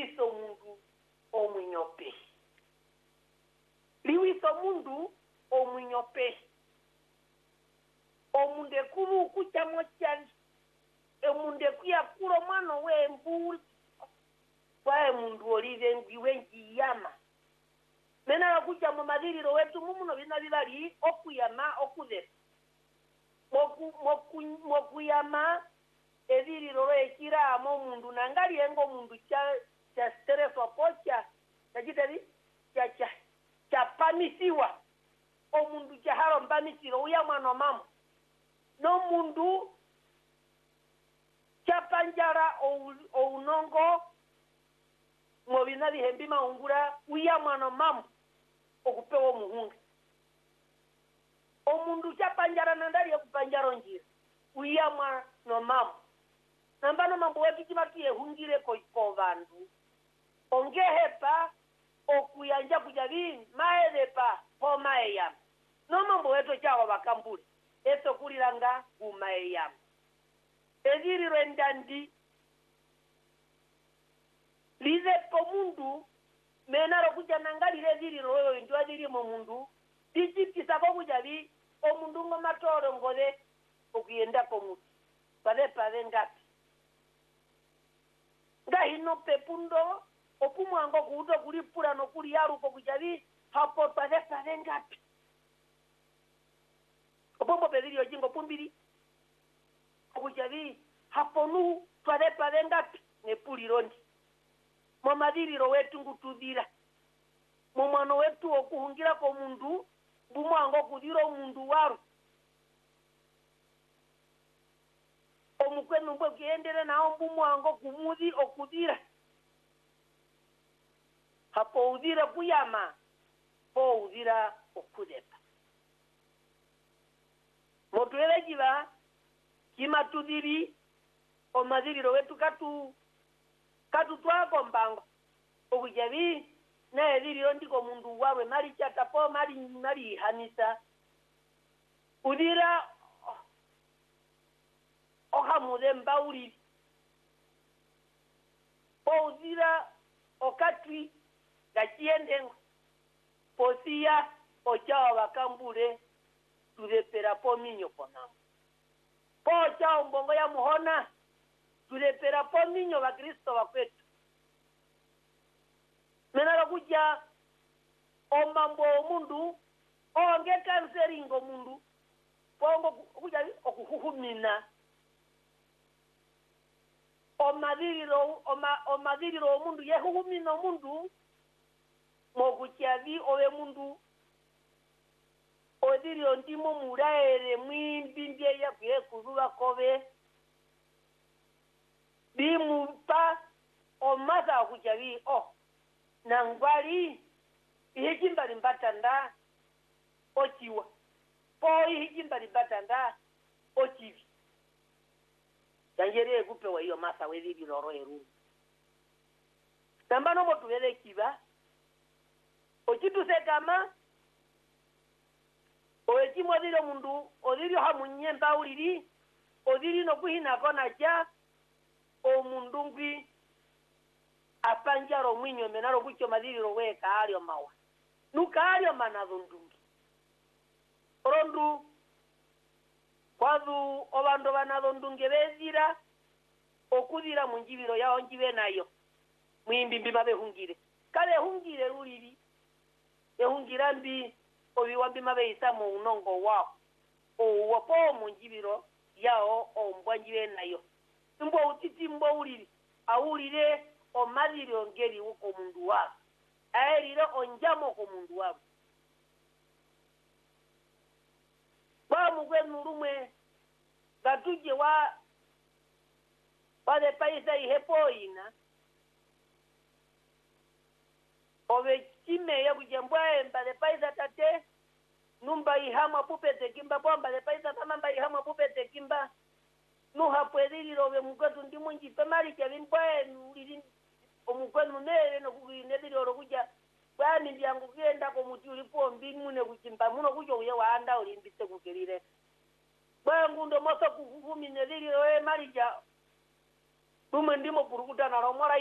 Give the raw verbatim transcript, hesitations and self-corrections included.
liwiso mundu omwinyope liwiso mundu omwinyope omunde kubu kuchamo chani emunde kuya kulo mwana we mbuli kwa mundu olive ngiwe ngiyama mena kucha mu madiriro wetu mumuno bina bibali okuyama okuze moku moku mokuyama ediriro ekira mo mundu nangali engo mundu cha cha stress opocha tajitari cha cha cha pamisiwa o mundu cha haro mbamisiro uya mwana mama no mundu cha panjara o, o unongo mobina bihembi maungura uya mwana mama okupewa muhunga omundu cha panjara nandali ya kupanjara njira uya mwana mama nambano mambo wetu kimaki ehungire ko ko bandu ongehepa okuyanja kujabi maedepa po maeyam no mambo wetu chawa bakambule eso kuliranga umaeyam eziri rendandi lize po mundu menaro kuja nangalire ziri royo ndio ziri mo mundu dijipisa ko kujabi o mundu ngomatoro ngode okuyenda ko mutu pade pade ngapi ngahino pepundo opumwango kuuto kulipura no kuli yaru ko kujabi hapo pade pade ngapi opombo pedirio jingo pumbiri kujabi hapo nu pade pade ngapi ne pulirondi mamadiriro wetu ngutudira mumano wetu okuhungira ko mundu bumwango kudiro mundu waru omukwenu mbwe kiendere na ombumwango kumudi okudira hapo udira kuyama po udira okudepa motuele jiba kima tudiri o madiriro wetu katu katu twako mbango okujabi na ediri ndiko mundu wawe mali chata po mali mali hanisa udira ohamude mbauri po udira okatwi gachiende posia ochao bakambure tudepera po minyo ponamo po chao mbongo ya muhona tulepera po minyo wa Kristo wa kwetu menara kuja o mambo mundu onge kanseringo mundu pongo kuja okuhuhumina o madiriro o ma o madiriro mundu yehuhumina mundu mokuchavi owe mundu odirio ndimo muraere mwimbindie ya kuye kuzuwa kobe bimupa o maza kujavi o nangwali ihijimba limbatanda ochiwa po ihijimba limbatanda ochivi yanjere kupewa hiyo masa wevi biloro eru nambano mo tuwele kiba ochitu sekama oechi modiro mundu odirio hamunyemba uliri odiri no kuhina kona ja o mundungwi apanjaro mwinyo menaro kucho madiriro we kaalio mawa nukaalio manadundungi rondu kwadu obando banadundunge bezira okudira munjibiro yao njibe nayo mwimbimbi mabe hungire kale hungire uliri ehungira mbi obiwambi mabe isamo unongo wao o wapo munjibiro yao o mbwanjibe nayo mbo utiti mbo uliri awulire o madiri ongeri uko mundu wa aerire onjamo ko mundu wa ba mugwe nurumwe gatuje wa pade paisa ihepoina obe kime ya kujembwa mbale paisa tate numba ihama pupete kimba bomba le paisa tamamba ihama pupete kimba nuha pwediri robe mugatu ndimo njipe mali kya binpwe nuliri omukwenu nere no kuginediri oro kuja bani ndyangu genda ko muti ulipo mbimune kuchimba muno kujo uye waanda ulimbise kukelire bangu ndo mosa kuvumi nediri roe mali kya tume ndimo purukuta na romora